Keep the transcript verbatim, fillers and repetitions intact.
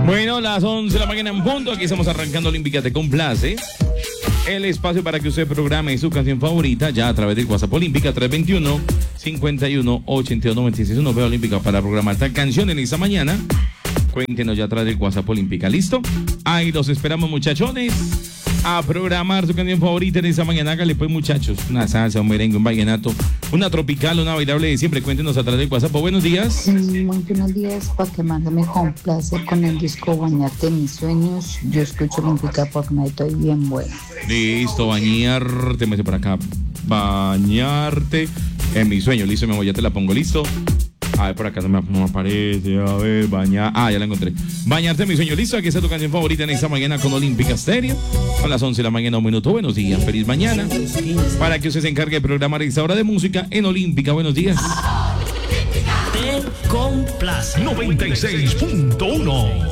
Bueno, las once de la mañana en punto. Aquí estamos arrancando Olímpica Te Complace. El espacio para que usted programe su canción favorita ya a través del WhatsApp Olímpica tres dos uno, cinco uno, ocho dos, nueve seis uno. Veo Olímpica para programar esta canción en esta mañana. Cuéntenos ya a través del WhatsApp Olímpica. ¿Listo? Ahí los esperamos, muchachones, a programar su canción favorita en esta mañana. Hágale pues, muchachos, una salsa, un merengue, un vallenato, una tropical, una bailable de siempre. Cuéntenos a través del WhatsApp. Buenos días. Muy buenos días, para que más me complace con el disco Bañarte en mis sueños. Yo escucho Olímpica porque me estoy bien bueno. Listo, bañarte, me dice por acá, bañarte en mis sueños. Listo, mi amor, ya te la pongo, listo. A ver, por acá no me, no me aparece. A ver, bañar. Ah, ya la encontré. Bañarte en mis sueños. Listo, aquí está tu canción favorita en esta mañana con Olímpica Stereo. A las once de la mañana, un minuto. Buenos días, feliz mañana. Para que usted se encargue de programar esta hora de música en Olímpica. Buenos días. Te complace noventa y seis punto uno.